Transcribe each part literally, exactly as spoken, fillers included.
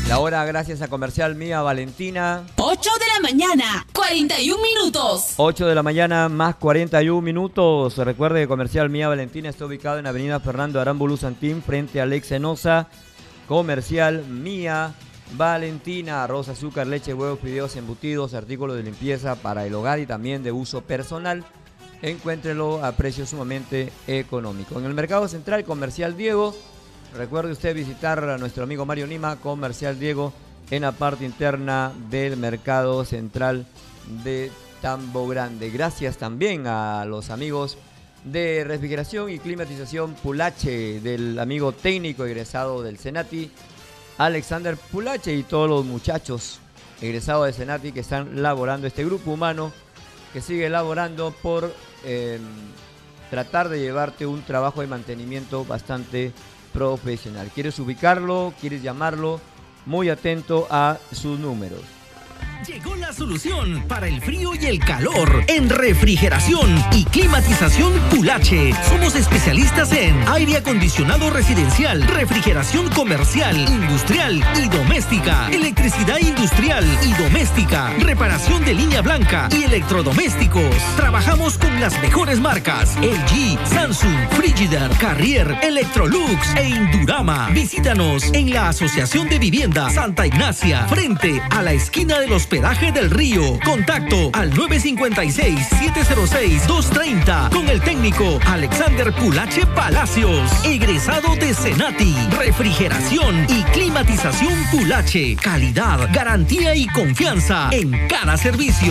La hora gracias a Comercial Mía Valentina. ocho de la mañana, cuarenta y un minutos. ocho de la mañana más cuarenta y un minutos. Recuerde que Comercial Mía Valentina está ubicado en Avenida Fernando Aramburu Santín, frente a Alex Enosa. Comercial Mía Valentina. Arroz, azúcar, leche, huevos, fideos, embutidos, artículos de limpieza para el hogar y también de uso personal. Encuéntrelo a precios sumamente económicos. En el Mercado Central, Comercial Diego. Recuerde usted visitar a nuestro amigo Mario Nima, Comercial Diego, en la parte interna del Mercado Central de Tambo Grande. Gracias también a los amigos de refrigeración y climatización Pulache, del amigo técnico egresado del Senati, Alexander Pulache, y todos los muchachos egresados del Senati que están laborando, este grupo humano que sigue laborando por eh, tratar de llevarte un trabajo de mantenimiento bastante profesional. ¿Quieres ubicarlo? ¿Quieres llamarlo? Muy atento a sus números. Llegó la solución para el frío y el calor en refrigeración y climatización Pulache. Somos especialistas en aire acondicionado residencial, refrigeración comercial, industrial y doméstica, electricidad industrial y doméstica, reparación de línea blanca y electrodomésticos. Trabajamos con las mejores marcas: L G, Samsung, Frigidaire, Carrier, Electrolux e Indurama. Visítanos en la Asociación de Vivienda Santa Ignacia, frente a la esquina de los Hospedaje del Río. Contacto al nueve cinco seis, siete cero seis, dos tres cero con el técnico Alexander Pulache Palacios, egresado de Senati. Refrigeración y climatización Pulache. Calidad, garantía y confianza en cada servicio.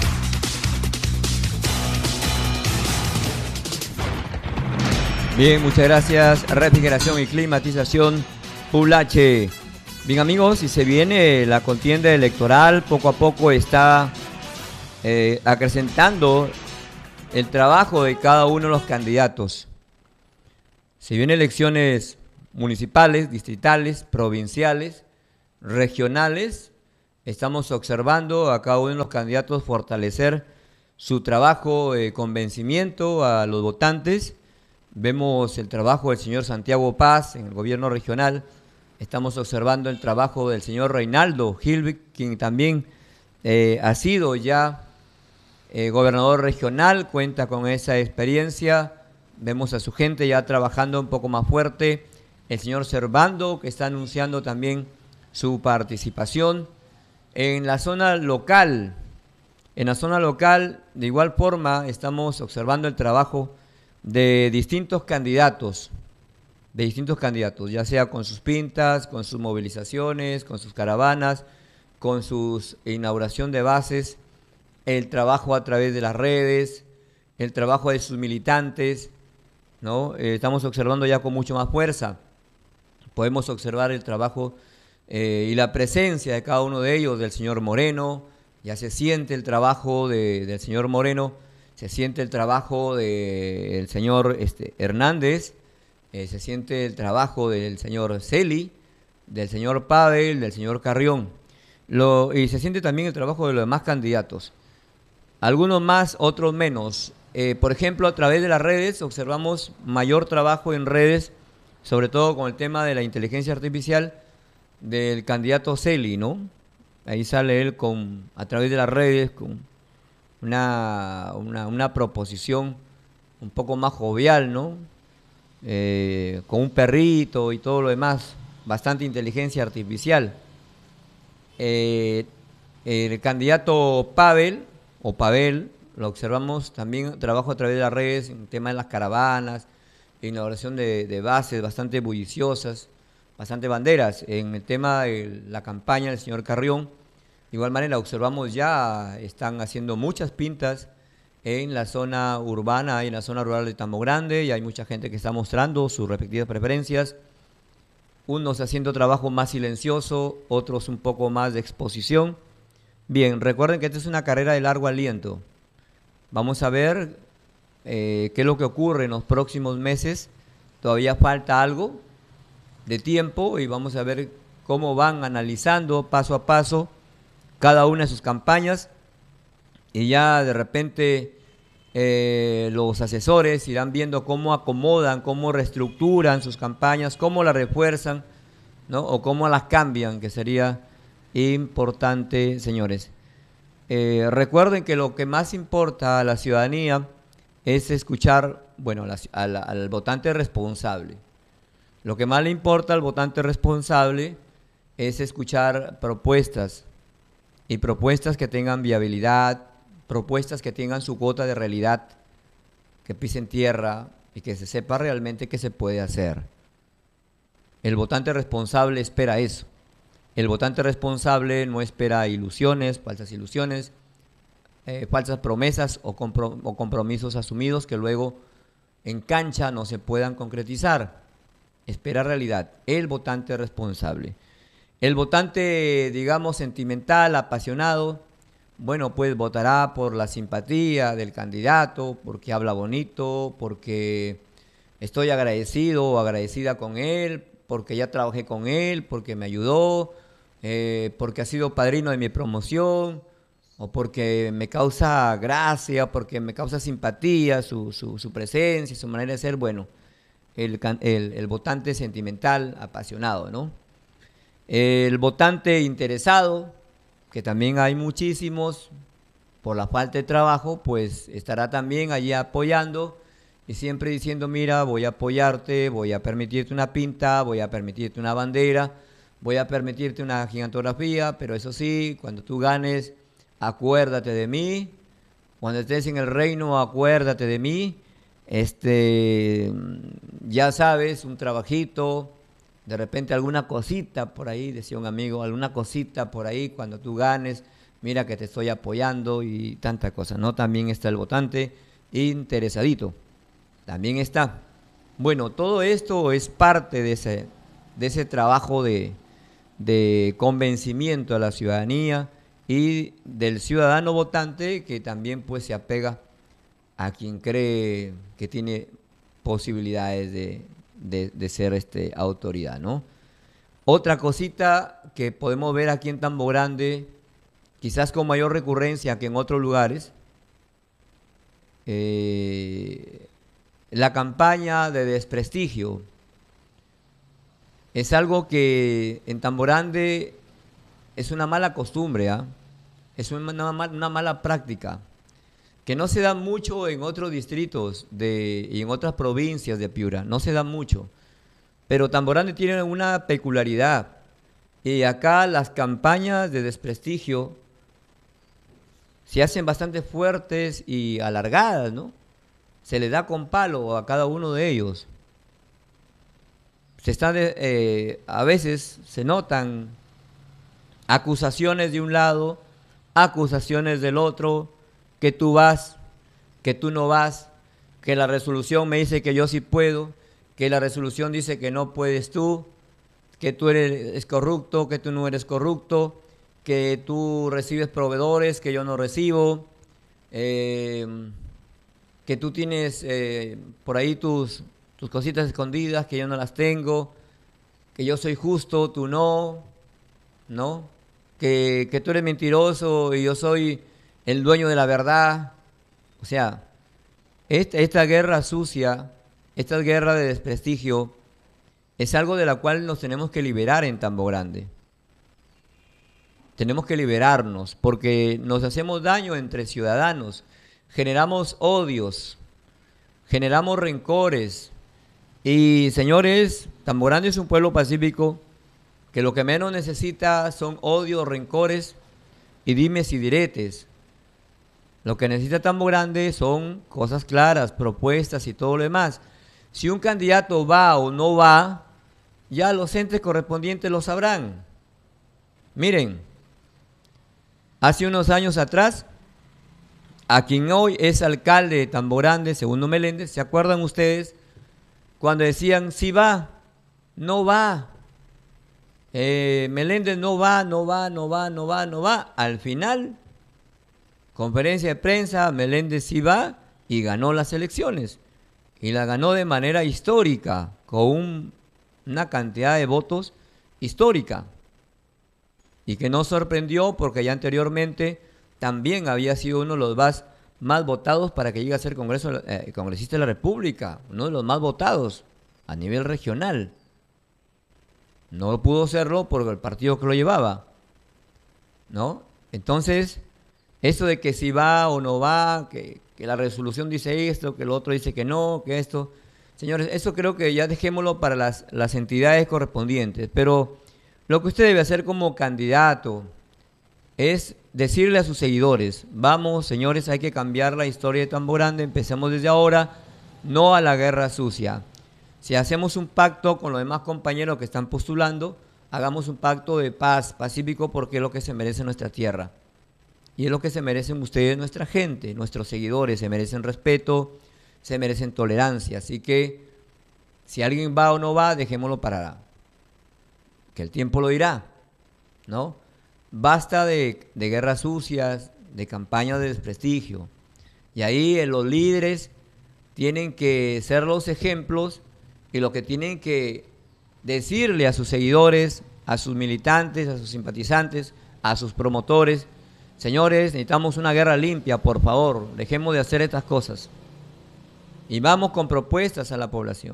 Bien, muchas gracias. Refrigeración y climatización Pulache. Bien, amigos, y se viene la contienda electoral. Poco a poco está eh, acrecentando el trabajo de cada uno de los candidatos. Se vienen elecciones municipales, distritales, provinciales, regionales. Estamos observando a cada uno de los candidatos fortalecer su trabajo de convencimiento a los votantes. Vemos el trabajo del señor Santiago Paz en el gobierno regional. Estamos observando el trabajo del señor Reinaldo Gilvik, quien también eh, ha sido ya eh, gobernador regional, cuenta con esa experiencia. Vemos a su gente ya trabajando un poco más fuerte. El señor Servando, que está anunciando también su participación. En la zona local, en la zona local, de igual forma, estamos observando el trabajo de distintos candidatos. de distintos candidatos, ya sea con sus pintas, con sus movilizaciones, con sus caravanas, con su inauguración de bases, el trabajo a través de las redes, el trabajo de sus militantes, ¿no? Eh, estamos observando ya con mucho más fuerza. Podemos observar el trabajo eh, y la presencia de cada uno de ellos, del señor Moreno. Ya se siente el trabajo de, del señor Moreno, se siente el trabajo del señor este, Hernández. Eh, se siente el trabajo del señor Celi, del señor Pavel, del señor Carrión, Lo, y se siente también el trabajo de los demás candidatos. Algunos más, otros menos. Eh, por ejemplo, a través de las redes observamos mayor trabajo en redes, sobre todo con el tema de la inteligencia artificial del candidato Celi, ¿no? Ahí sale él con, a través de las redes con una, una, una proposición un poco más jovial, ¿no? Eh, con un perrito y todo lo demás, bastante inteligencia artificial. Eh, el candidato Pavel, o Pavel, lo observamos también, trabajo a través de las redes, en tema de las caravanas, inauguración de, de bases bastante bulliciosas, bastante banderas. En el tema de la campaña del señor Carrión, de igual manera observamos ya, están haciendo muchas pintas en la zona urbana y en la zona rural de Tambo Grande, y hay mucha gente que está mostrando sus respectivas preferencias, unos haciendo trabajo más silencioso, otros un poco más de exposición. Bien, recuerden que esta es una carrera de largo aliento. Vamos a ver eh, qué es lo que ocurre en los próximos meses. Todavía falta algo de tiempo y vamos a ver cómo van analizando paso a paso cada una de sus campañas. Y ya de repente eh, los asesores irán viendo cómo acomodan, cómo reestructuran sus campañas, cómo las refuerzan ¿no? O cómo las cambian, que sería importante, señores. Eh, recuerden que lo que más importa a la ciudadanía es escuchar, bueno, la, al, al votante responsable. Lo que más le importa al votante responsable es escuchar propuestas, y propuestas que tengan viabilidad, propuestas que tengan su cuota de realidad, que pisen tierra y que se sepa realmente qué se puede hacer. El votante responsable espera eso. El votante responsable no espera ilusiones, falsas ilusiones, eh, falsas promesas o, comprom o compromisos asumidos que luego en cancha no se puedan concretizar. Espera realidad. El votante responsable. El votante, digamos, sentimental, apasionado, bueno, pues votará por la simpatía del candidato, porque habla bonito, porque estoy agradecido o agradecida con él, porque ya trabajé con él, porque me ayudó, eh, porque ha sido padrino de mi promoción, o porque me causa gracia, porque me causa simpatía su, su, su presencia, su manera de ser. Bueno, el, el, el votante sentimental, apasionado, ¿no? El votante interesado, que también hay muchísimos, por la falta de trabajo, pues estará también allí apoyando y siempre diciendo, mira, voy a apoyarte, voy a permitirte una pinta, voy a permitirte una bandera, voy a permitirte una gigantografía, pero eso sí, cuando tú ganes, acuérdate de mí, cuando estés en el reino, acuérdate de mí, este, ya sabes, un trabajito, de repente alguna cosita por ahí, decía un amigo, alguna cosita por ahí cuando tú ganes, mira que te estoy apoyando y tanta cosa, ¿no? También está el votante interesadito, también está. Bueno, todo esto es parte de ese, de ese trabajo de, de convencimiento a la ciudadanía y del ciudadano votante que también pues se apega a quien cree que tiene posibilidades de De, de ser este, autoridad, ¿no? Otra cosita que podemos ver aquí en Tambo Grande, quizás con mayor recurrencia que en otros lugares, eh, la campaña de desprestigio. Es algo que en Tambo Grande es una mala costumbre, ¿eh? Es una, una mala práctica, que no se da mucho en otros distritos de, y en otras provincias de Piura, no se da mucho, pero Tambo Grande tiene una peculiaridad, y acá las campañas de desprestigio se hacen bastante fuertes y alargadas, ¿no? Se le da con palo a cada uno de ellos. Se está de, eh, a veces se notan acusaciones de un lado, acusaciones del otro, que tú vas, que tú no vas, que la resolución me dice que yo sí puedo, que la resolución dice que no puedes tú, que tú eres corrupto, que tú no eres corrupto, que tú recibes proveedores que yo no recibo, eh, que tú tienes eh, por ahí tus, tus cositas escondidas que yo no las tengo, que yo soy justo, tú no, ¿no? Que, que tú eres mentiroso y yo soy el dueño de la verdad. O sea, esta, esta guerra sucia, esta guerra de desprestigio, es algo de la cual nos tenemos que liberar en Tambo Grande. Tenemos que liberarnos porque nos hacemos daño entre ciudadanos, generamos odios, generamos rencores. Y señores, Tambo Grande es un pueblo pacífico que lo que menos necesita son odios, rencores y dimes y diretes. Lo que necesita Tambo Grande son cosas claras, propuestas y todo lo demás. Si un candidato va o no va, ya los entes correspondientes lo sabrán. Miren, hace unos años atrás, a quien hoy es alcalde de Tambo Grande, Segundo Meléndez, ¿se acuerdan ustedes? Cuando decían, sí va, no va. Eh, Meléndez no va, no va, no va, no va, no va. Al final, conferencia de prensa, Meléndez sí va y ganó las elecciones. Y la ganó de manera histórica, con un, una cantidad de votos histórica. Y que no sorprendió porque ya anteriormente también había sido uno de los más, más votados para que llegue a ser Congreso, eh, congresista de la República, uno de los más votados a nivel regional. No pudo hacerlo por el partido que lo llevaba, ¿no? Entonces, eso de que si va o no va, que, que la resolución dice esto, que el otro dice que no, que esto... Señores, eso creo que ya dejémoslo para las, las entidades correspondientes, pero lo que usted debe hacer como candidato es decirle a sus seguidores, vamos, señores, hay que cambiar la historia de Tambo Grande, empecemos desde ahora, no a la guerra sucia. Si hacemos un pacto con los demás compañeros que están postulando, hagamos un pacto de paz, pacífico, porque es lo que se merece nuestra tierra. Y es lo que se merecen ustedes, nuestra gente, nuestros seguidores, se merecen respeto, se merecen tolerancia. Así que, si alguien va o no va, dejémoslo para que el tiempo lo dirá, ¿no? Basta de, de guerras sucias, de campañas de desprestigio. Y ahí eh, los líderes tienen que ser los ejemplos y lo que tienen que decirle a sus seguidores, a sus militantes, a sus simpatizantes, a sus promotores, señores, necesitamos una guerra limpia, por favor, dejemos de hacer estas cosas. Y vamos con propuestas a la población.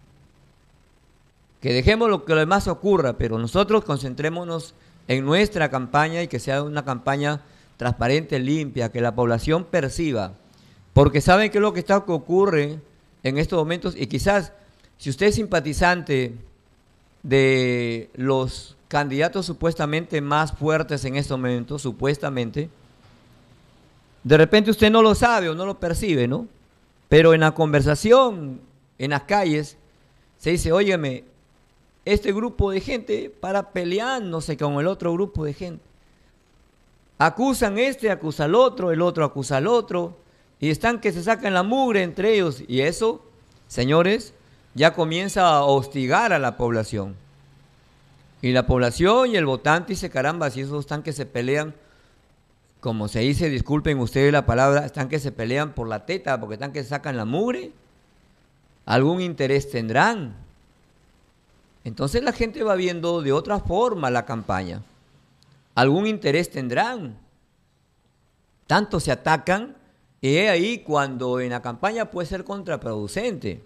Que dejemos lo que lo demás ocurra, pero nosotros concentrémonos en nuestra campaña y que sea una campaña transparente, limpia, que la población perciba. Porque saben qué es lo que está que ocurre en estos momentos y quizás si usted es simpatizante de los candidatos supuestamente más fuertes en estos momentos, supuestamente, de repente usted no lo sabe o no lo percibe, ¿no? Pero en la conversación, en las calles, se dice, óyeme, este grupo de gente para peleándose con el otro grupo de gente. Acusan este, acusa al otro, el otro acusa al otro, y están que se sacan la mugre entre ellos. Y eso, señores, ya comienza a hostigar a la población. Y la población y el votante dice, caramba, si esos están que se pelean, como se dice, disculpen ustedes la palabra, están que se pelean por la teta, porque están que se sacan la mugre, algún interés tendrán. Entonces la gente va viendo de otra forma la campaña. Algún interés tendrán. Tanto se atacan, y es ahí cuando en la campaña puede ser contraproducente.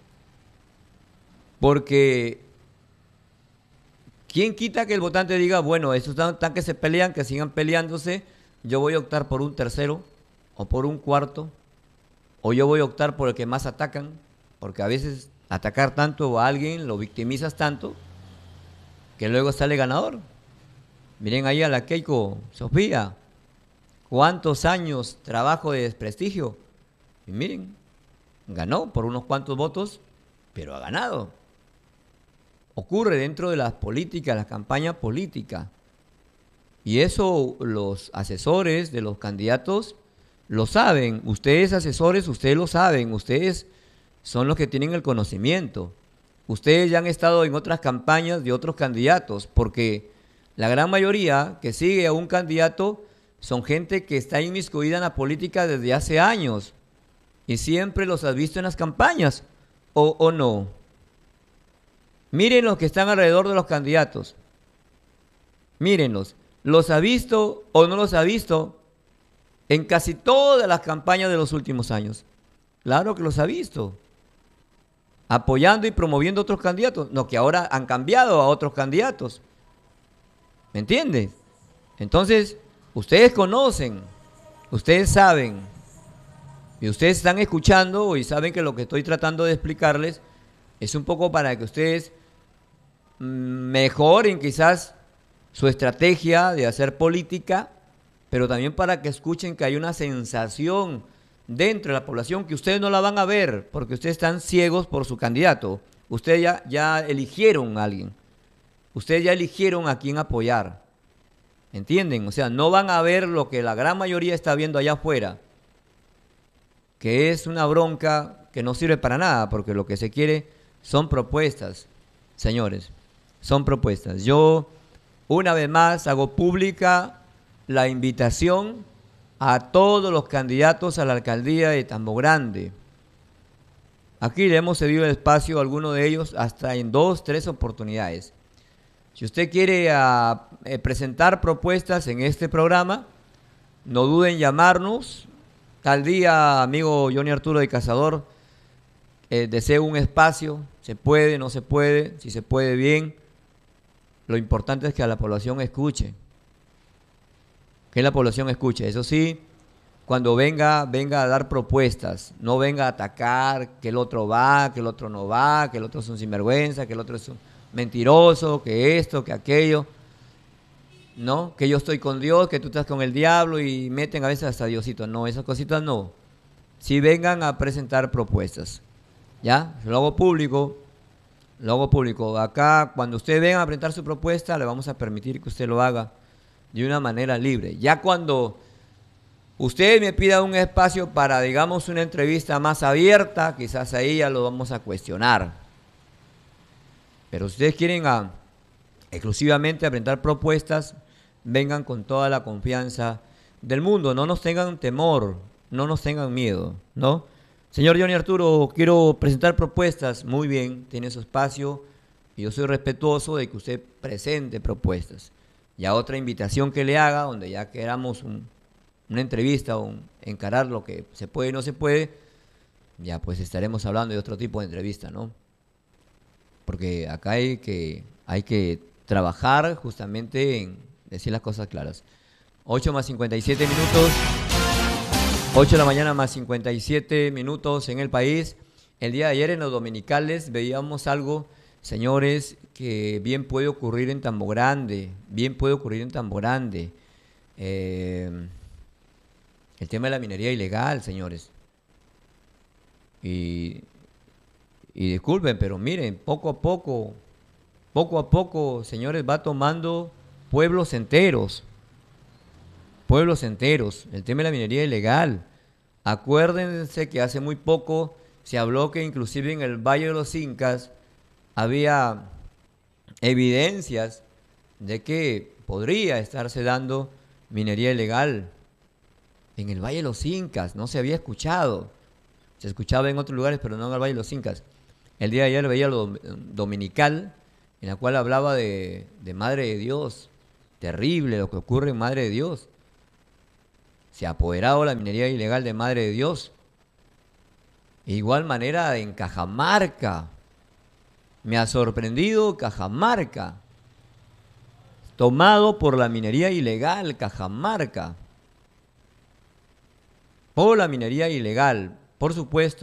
Porque ¿quién quita que el votante diga, bueno, esos están que se pelean, que sigan peleándose, yo voy a optar por un tercero o por un cuarto, o yo voy a optar por el que más atacan, porque a veces atacar tanto a alguien lo victimizas tanto que luego sale ganador. Miren ahí a la Keiko Sofía, cuántos años trabajo de desprestigio, y miren, ganó por unos cuantos votos, pero ha ganado. Ocurre dentro de las políticas, la campaña política. Y eso los asesores de los candidatos lo saben. Ustedes asesores, ustedes lo saben. Ustedes son los que tienen el conocimiento. Ustedes ya han estado en otras campañas de otros candidatos, porque la gran mayoría que sigue a un candidato son gente que está inmiscuida en la política desde hace años. Y siempre los has visto en las campañas, ¿o, o no? Miren los que están alrededor de los candidatos. Mírenlos. ¿Los ha visto o no los ha visto en casi todas las campañas de los últimos años? Claro que los ha visto. Apoyando y promoviendo otros candidatos. No, que ahora han cambiado a otros candidatos. ¿Me entiendes? Entonces, ustedes conocen, ustedes saben, y ustedes están escuchando y saben que lo que estoy tratando de explicarles es un poco para que ustedes mejoren quizás su estrategia de hacer política, pero también para que escuchen que hay una sensación dentro de la población que ustedes no la van a ver porque ustedes están ciegos por su candidato. Ustedes ya, ya eligieron a alguien, ustedes ya eligieron a quién apoyar, ¿entienden? O sea, no van a ver lo que la gran mayoría está viendo allá afuera, que es una bronca que no sirve para nada, porque lo que se quiere son propuestas, señores, son propuestas. Yo, una vez más, hago pública la invitación a todos los candidatos a la alcaldía de Tambo Grande. Aquí le hemos cedido el espacio a algunos de ellos hasta en dos, tres oportunidades. Si usted quiere a, eh, presentar propuestas en este programa, no duden en llamarnos. Tal día, amigo Johnny Arturo de Cazador, eh, deseo un espacio. Se puede, no se puede, si se puede, bien. lo importante es que a la población escuche. Que la población escuche. Eso sí, cuando venga, venga a dar propuestas. No venga a atacar que el otro va, que el otro no va, que el otro es un sinvergüenza, que el otro es un mentiroso, que esto, que aquello. ¿No? Que yo estoy con Dios, que tú estás con el diablo y meten a veces hasta Diosito. No, esas cositas no. Si vengan a presentar propuestas. ¿Ya? Lo hago público. Lo hago público. Acá, cuando ustedes vengan a presentar su propuesta, le vamos a permitir que usted lo haga de una manera libre. Ya cuando usted me pida un espacio para, digamos, una entrevista más abierta, quizás ahí ya lo vamos a cuestionar. Pero si ustedes quieren a, exclusivamente a presentar propuestas, vengan con toda la confianza del mundo. No nos tengan temor, no nos tengan miedo, ¿no? Señor Johnny Arturo, quiero presentar propuestas. Muy bien, tiene su espacio y yo soy respetuoso de que usted presente propuestas. Ya otra invitación que le haga, donde ya queramos un, una entrevista o un, encarar lo que se puede y no se puede, ya pues estaremos hablando de otro tipo de entrevista, ¿no? Porque acá hay que, hay que trabajar justamente en decir las cosas claras. ocho más cincuenta y siete minutos. ocho de la mañana más cincuenta y siete minutos en el país. El día de ayer en los dominicales veíamos algo, señores, que bien puede ocurrir en Tambo Grande, bien puede ocurrir en Tambo Grande. Eh, el tema de la minería ilegal, señores. Y, y disculpen, pero miren, poco a poco, poco a poco, señores, va tomando pueblos enteros. Pueblos enteros, el tema de la minería ilegal. Acuérdense que hace muy poco se habló que inclusive en el Valle de los Incas había evidencias de que podría estarse dando minería ilegal en el Valle de los Incas. No se había escuchado. Se escuchaba en otros lugares, pero no en el Valle de los Incas. El día de ayer veía lo dominical, en la cual hablaba de, de Madre de Dios. Terrible lo que ocurre en Madre de Dios. Se ha apoderado la minería ilegal de Madre de Dios. De igual manera en Cajamarca. Me ha sorprendido Cajamarca. Tomado por la minería ilegal, Cajamarca. Por la minería ilegal. Por supuesto.